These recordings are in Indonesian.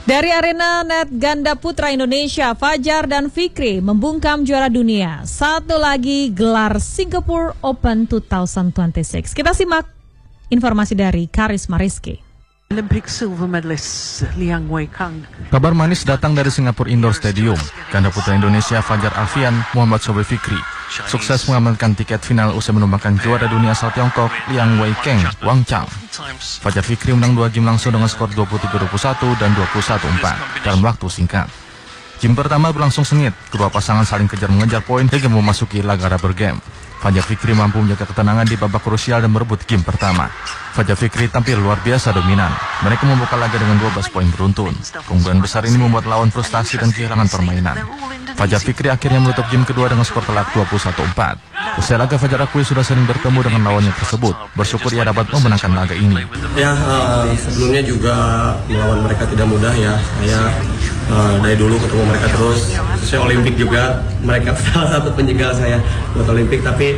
Dari arena net ganda putra Indonesia, Fajar dan Fikri membungkam juara dunia. Satu lagi gelar Singapore Open 2026. Kita simak informasi dari Karisma Rizky. Olympic silver medalist Liang Weikang. Kabar manis datang dari Singapore Indoor Stadium. Ganda putra Indonesia Fajar Alfian, Muhammad Sobel Fikri sukses mengamankan tiket final usai menumbangkan juara dunia asal Tiongkok Liang Weikang Wang Chang. Fajar Fikri menang 2 game langsung dengan skor 23-21 dan 21-4 dalam waktu singkat. Game pertama berlangsung sengit, kedua pasangan saling kejar-mengejar poin hingga memasuki laga rubber game. Fajar Fikri mampu menjaga ketenangan di babak krusial dan merebut game pertama. Fajar Fikri tampil luar biasa dominan. Mereka membuka laga dengan 12 poin beruntun. Keunggulan besar ini membuat lawan frustasi dan kehilangan permainan. Fajar Fikri akhirnya menutup game kedua dengan skor telak 21-4. Usai laga, Fajar akui sudah sering bertemu dengan lawannya tersebut. Bersyukur ia dapat memenangkan laga ini. Ya, sebelumnya juga melawan mereka tidak mudah ya. Saya dari dulu ketemu mereka terus. Saya Olimpik juga, mereka salah satu penjegal saya buat Olimpik. Tapi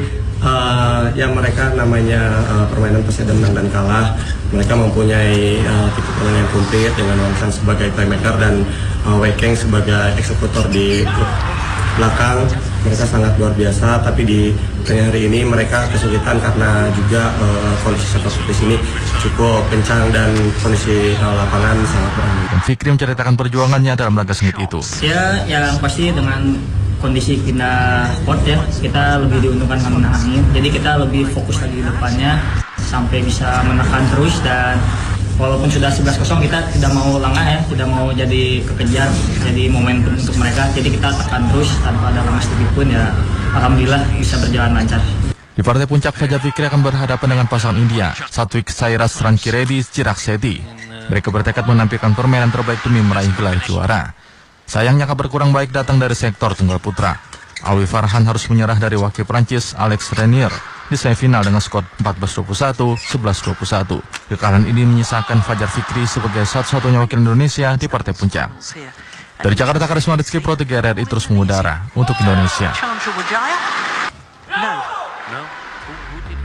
ya mereka namanya permainan pasti ada menang dan kalah. Mereka mempunyai tipe permainan yang komplit dengan Wang Chang sebagai playmaker dan Weikang sebagai eksekutor di belakang. Mereka sangat luar biasa, tapi di tengah hari ini mereka kesulitan karena juga kondisi sepak di sini cukup kencang dan kondisi lapangan sangat berani. Dan Fikri menceritakan perjuangannya dalam laga sengit itu. Ya, yang pasti dengan kondisi kita sport ya, kita lebih diuntungkan dengan menahan angin. Jadi kita lebih fokus lagi di depannya sampai bisa menekan terus, dan walaupun sudah 11-0 kita tidak mau lengah ya, tidak mau jadi kekejar, jadi momentum untuk mereka. Jadi kita tekan terus tanpa ada lengah sedikit pun ya, alhamdulillah bisa berjalan lancar. Di partai puncak, Fajar Fikri akan berhadapan dengan pasangan India, Satwik Sairaj Rankireddy Chirag Shetty. Mereka bertekad menampilkan permainan terbaik demi meraih gelar juara. Sayangnya kabar kurang baik datang dari sektor tunggal putra. Alwi Farhan harus menyerah dari wakil Prancis Alex Renier di semifinal dengan skor 14-21, 11-21. Kekalahan ini menyisakan Fajar Fikri sebagai satu-satunya wakil Indonesia di partai puncak. Dari Jakarta, Karisma Rizky, Pro 3 RRI terus mengudara untuk Indonesia.